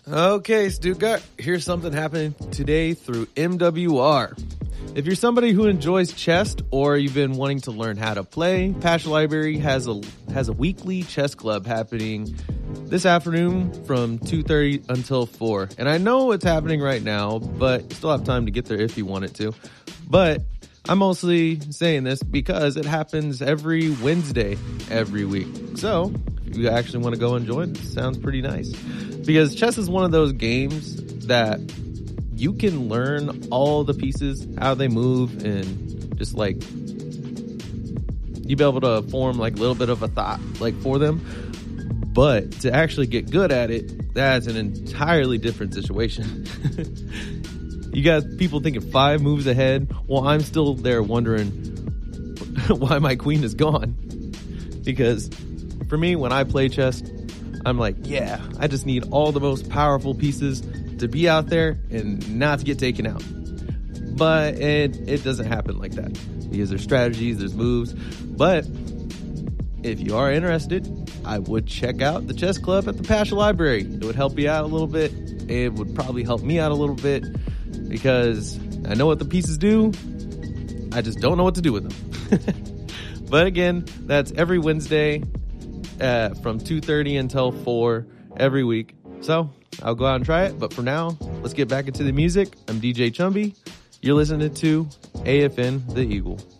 Okay, Stuttgart, here's something happening today through MWR. If you're somebody who enjoys chess or you've been wanting to learn how to play, Pasha Library has a weekly chess club happening this afternoon from 2:30 until 4. And I know it's happening right now, but you still have time to get there if you wanted to. But I'm mostly saying this because it happens every Wednesday every week. So if you actually want to go and join, it sounds pretty nice. Because chess is one of those games that you can learn all the pieces, how they move, and just like you be able to form like a little bit of a thought like for them. But to actually get good at it, that's an entirely different situation. You got people thinking 5 moves ahead. Well, I'm still there wondering why my queen is gone. Because for me, when I play chess, I'm like, yeah, I just need all the most powerful pieces to be out there and not to get taken out. But it doesn't happen like that. Because there's strategies, there's moves. But if you are interested, I would check out the chess club at the Pasha Library. It would help you out a little bit. It would probably help me out a little bit because I know what the pieces do. I just don't know what to do with them. But again, that's every Wednesday from 2:30 until 4 every week. So I'll go out and try it. But for now, let's get back into the music. I'm DJ Chumby. You're listening to AFN The Eagle.